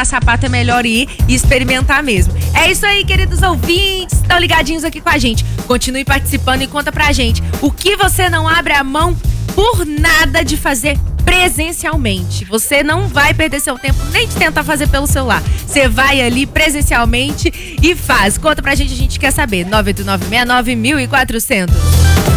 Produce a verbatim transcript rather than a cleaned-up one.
sapato é melhor ir e experimentar mesmo. É isso aí, queridos ouvintes, estão ligadinhos aqui com a gente. Continue participando e conta pra gente o que você não abre a mão por nada de fazer presencialmente. Você não vai perder seu tempo nem de tentar fazer pelo celular. Você vai ali presencialmente e faz. Conta pra gente, a gente quer saber. nove oito nove seis nove mil e quatrocentos.